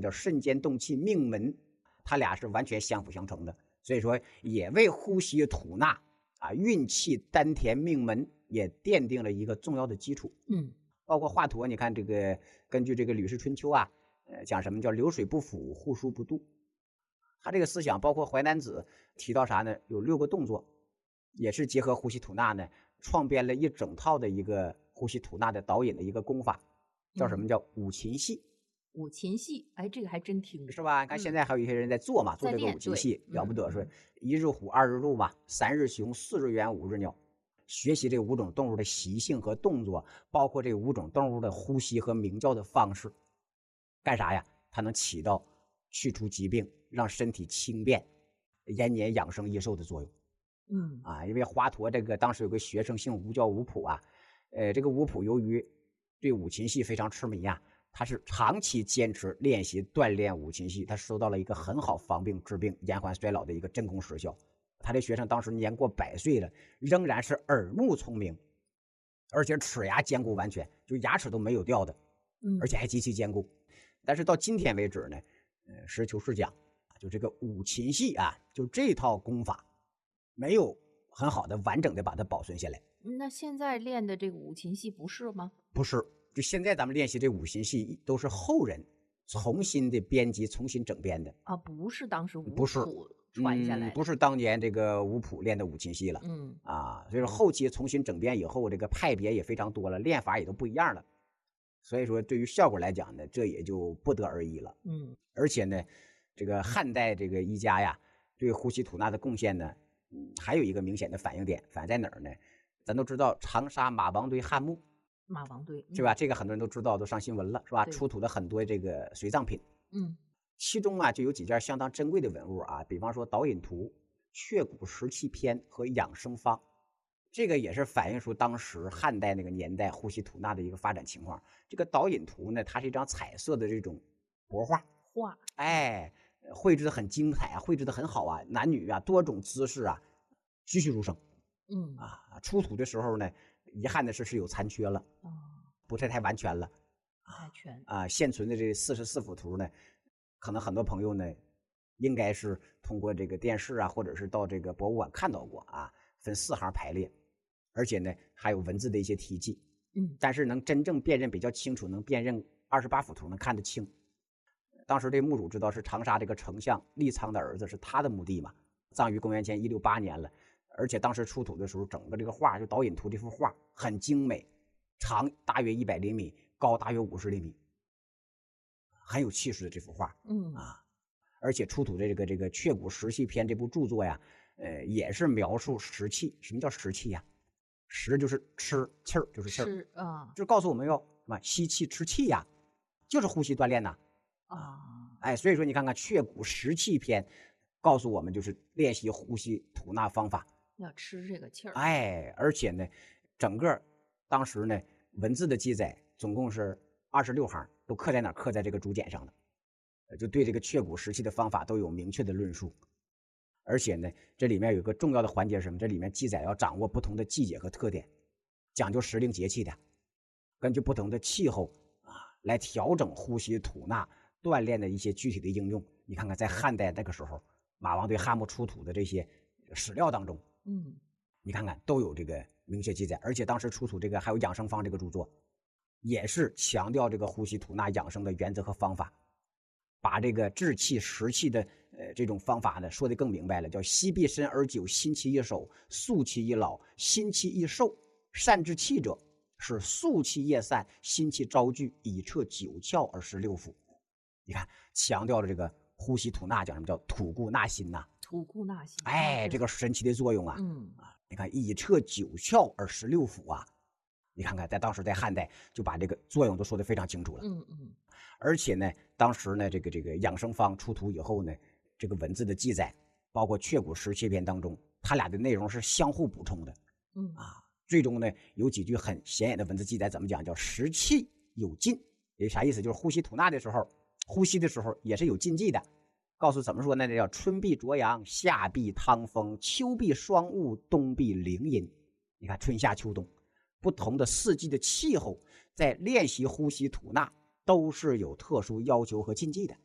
叫肾间动气命门，它俩是完全相辅相成的，所以说也为呼吸吐纳运气丹田命门也奠定了一个重要的基础。包括华佗，你看这个根据这个《吕氏春秋》讲什么叫流水不腐，户枢不蠹。他这个思想包括《淮南子》提到啥呢？有6个动作，也是结合呼吸吐纳呢，创编了一整套的一个呼吸吐纳的导引的一个功法，叫什么叫五禽戏。 五禽戏，哎，这个还真听是吧？看现在还有一些人在做嘛，做这个五禽戏了不得，说1日虎，2日鹿嘛，3日熊，4日猿，5日鸟。学习这5种动物的习性和动作，包括这5种动物的呼吸和鸣叫的方式，干啥呀？它能起到去除疾病，让身体轻便、延年养生益寿的作用。因为华佗这个当时有个学生姓吴，叫吴普这个吴普由于对五禽戏非常痴迷他是长期坚持练习锻炼五禽戏，他收到了一个很好防病治病、延缓衰老的一个真功实效。他这学生当时年过100岁了，仍然是耳目聪明，而且齿牙坚固完全，就牙齿都没有掉的，而且还极其坚固。但是到今天为止呢，实事求是讲，就这个五禽戏就这套功法没有很好的完整的把它保存下来。 那现在练的这个五禽戏不是吗？ 不是，就现在咱们练习这五禽戏都是后人重新的编辑、重新整编的不是当时吴不是普传下来的， 不是当年这个吴普练的五禽戏了。所以说后期重新整编以后，这个派别也非常多了，练法也都不一样了。所以说对于效果来讲呢，这也就不得而已了。而且呢，这个汉代这个医家对呼吸吐纳的贡献呢，还有一个明显的反映点，反在哪儿呢？咱都知道长沙马王堆汉墓， 马王堆是吧？这个很多人都知道，都上新闻了，是吧？出土了很多这个随葬品，其中就有几件相当珍贵的文物比方说导引图、雀骨石器篇和养生方，这个也是反映出当时汉代那个年代呼吸吐纳的一个发展情况。这个导引图呢，它是一张彩色的这种帛画，绘制的很精彩绘制的很好男女多种姿势栩栩如生。出土的时候呢，遗憾的是有残缺了，不太完全了， 太全现存的这44幅图呢，可能很多朋友呢，应该是通过这个电视或者是到这个博物馆看到过分4行排列，而且呢还有文字的一些题记，但是能真正辨认比较清楚，能辨认28幅图能看得清。当时这墓主知道是长沙这个丞相利苍的儿子，是他的墓地嘛，葬于公元前168年了。而且当时出土的时候，整个这个画就导引图这幅画很精美，长大约100厘米，高大约50厘米，很有气势的这幅画。而且出土的这个雀骨石器篇这部著作也是描述食气。什么叫食气食就是吃，气儿就是气儿就是告诉我们要什么吸气吃气就是呼吸锻炼所以说你看看雀骨石器篇告诉我们就是练习呼吸吐纳方法， 要吃这个气儿。 而且呢，整个当时呢文字的记载总共是26行，都刻在哪？刻在这个竹简上的，就对这个雀骨石器的方法都有明确的论述。而且呢，这里面有一个重要的环节是什么？这里面记载要掌握不同的季节和特点，讲究时令节气的，根据不同的气候来调整呼吸吐纳锻炼的一些具体的应用。你看看在汉代那个时候，马王堆汉墓出土的这些史料当中，你看看都有这个明确记载。而且当时出土这个还有养生方这个著作，也是强调这个呼吸吐纳养生的原则和方法，把这个治气食气的这种方法呢说得更明白了，叫息必深而久，心气易守，肃气易老，心气易寿。善治气者，是肃气夜散，心气昭聚，以彻9窍而16腑。你看强调了这个呼吸吐纳，讲什么叫吐故纳新吐故纳新， 这个神奇的作用你看以彻9窍而16腑你看看在当时在汉代就把这个作用都说得非常清楚了。而且呢，当时呢这个养生方出土以后呢，这个文字的记载，包括雀骨石器篇当中，它俩的内容是相互补充的。最终呢有几句很显眼的文字记载，怎么讲？叫食气有禁。也啥意思？就是呼吸吐纳的时候，呼吸的时候也是有禁忌的。告诉怎么说呢？叫春必着阳，夏必汤风，秋必霜雾，冬必凌阴。你看春夏秋冬不同的4季的气候，在练习呼吸吐纳都是有特殊要求和禁忌的。